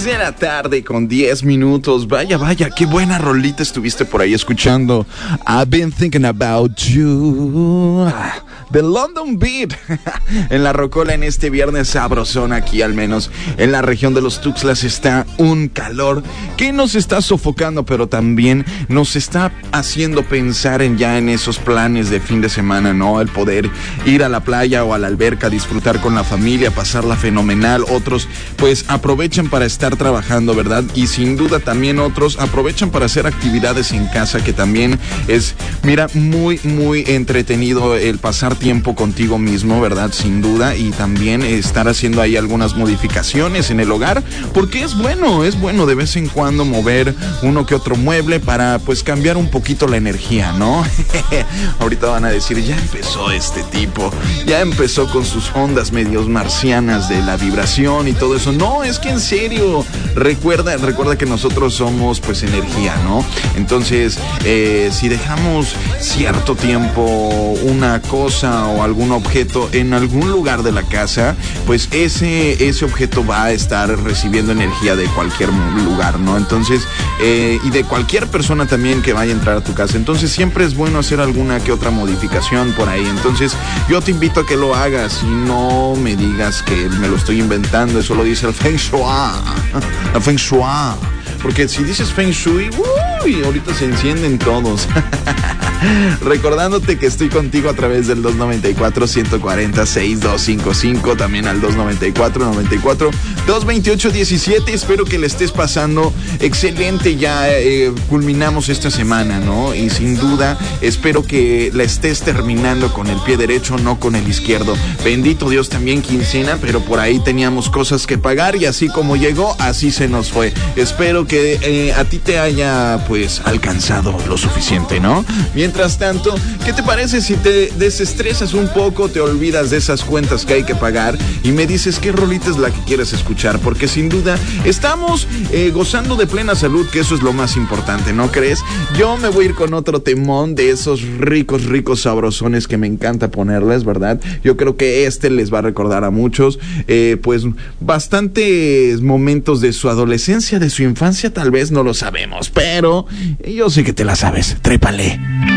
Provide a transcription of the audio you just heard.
de la tarde con 10 minutos. Vaya, qué buena rolita estuviste por ahí escuchando. I've been thinking about you. The London Beat. En la rocola en este viernes sabrosón aquí, al menos en la región de los Tuxtlas, está un calor que nos está sofocando, pero también nos está haciendo pensar en esos planes de fin de semana, ¿no? El poder ir a la playa o a la alberca, disfrutar con la familia, pasarla fenomenal. Otros pues aprovechan para estar trabajando, ¿verdad? Y sin duda también otros aprovechan para hacer actividades en casa, que también es, mira, muy entretenido el pasar tiempo contigo mismo, ¿verdad? Sin duda. Y también estar haciendo ahí algunas modificaciones en el hogar, porque es bueno de vez en cuando mover uno que otro mueble para pues cambiar un poquito la energía, ¿no? Ahorita van a decir, ya empezó este tipo, ya empezó con sus ondas medios marcianas de la vibración y todo eso. No, es que en serio, recuerda que nosotros somos pues energía, ¿no? Entonces, si dejamos cierto tiempo una cosa o algún objeto en algún lugar de la casa, pues ese objeto va a estar recibiendo energía de cualquier lugar, ¿no? Entonces, y de cualquier persona también que vaya a entrar a tu casa. Entonces siempre es bueno hacer alguna que otra modificación por ahí. Entonces yo te invito a que lo hagas y no me digas que me lo estoy inventando. Eso lo dice el Feng Shui. El Feng Shui. Porque si dices Feng Shui, uy, ahorita se encienden todos. Recordándote que estoy contigo a través del 294-140-6255, también al 294-94-228-17. Espero que le estés pasando excelente. Ya culminamos esta semana, ¿no? Y sin duda espero que la estés terminando con el pie derecho, no con el izquierdo. Bendito Dios, también quincena, pero por ahí teníamos cosas que pagar y así como llegó, así se nos fue. Espero que a ti te haya pues alcanzado lo suficiente, ¿no? Mientras tanto, ¿qué te parece si te desestresas un poco, te olvidas de esas cuentas que hay que pagar y me dices qué rolita es la que quieres escuchar? Porque sin duda estamos gozando de plena salud, que eso es lo más importante, ¿no crees? Yo me voy a ir con otro temón de esos ricos sabrosones que me encanta ponerles, ¿verdad? Yo creo que les va a recordar a muchos pues bastantes momentos de su adolescencia, de su infancia, tal vez no lo sabemos, pero yo sé que te la sabes. Trépale.